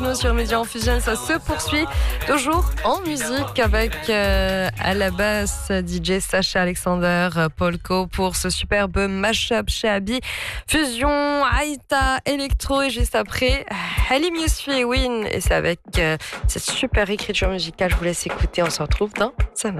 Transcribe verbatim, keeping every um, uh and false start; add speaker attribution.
Speaker 1: nous sur Média en Fusion. Ça se poursuit toujours en musique avec euh, à la basse D J Sacha Alexander Polko pour ce superbe mashup chez Abi. Fusion, Aïta, Electro et juste après Halim Yousfi et Win. Et c'est avec euh, cette super écriture musicale. Je vous laisse écouter. On se retrouve dans sa